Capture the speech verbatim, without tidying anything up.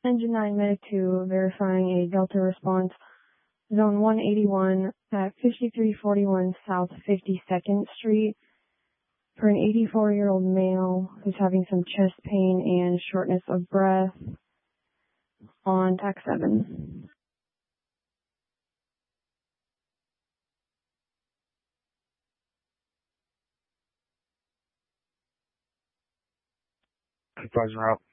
Engine nine Medic two verifying a Delta response, Zone one eighty-one at fifty-three forty-one South fifty-second Street for an eighty-four-year-old male who's having some chest pain and shortness of breath on T A C seven. Advisor out.